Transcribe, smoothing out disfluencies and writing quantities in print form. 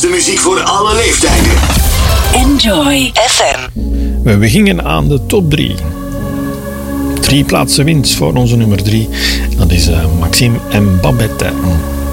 beste muziek voor alle leeftijden. Enjoy FM. We gingen aan de top 3. 3 plaatsen winst voor onze nummer 3. Dat is Maxime en Babette.